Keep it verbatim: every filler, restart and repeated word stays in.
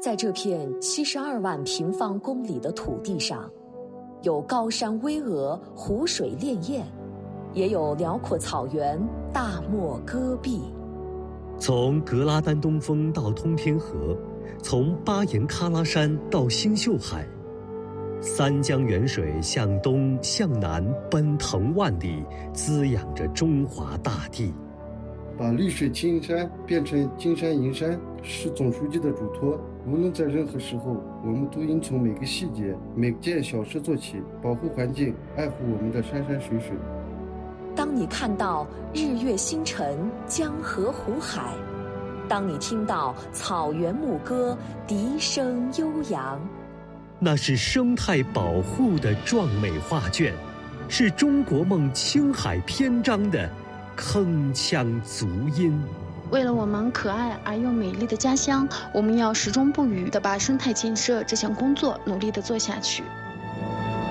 在这片七十二万平方公里的土地上，有高山巍峨、湖水潋滟，也有辽阔草原、大漠戈壁。 从格拉丹东峰到通天河，从巴颜喀拉山到星宿海，三江源水向东向南奔腾万里，滋养着中华大地。 把绿水青山变成金山银山是总书记的嘱托。无论在任何时候，我们都应从每个细节、每件小事做起，保护环境，爱护我们的山山水水。 当你看到日月星辰、江河湖海，当你听到草原牧歌笛声悠扬， 那是生态保护的壮美画卷，是中国梦青海篇章的铿锵足音。 为了我们可爱而又美丽的家乡，我们要始终不渝地把生态建设这项工作努力地做下去。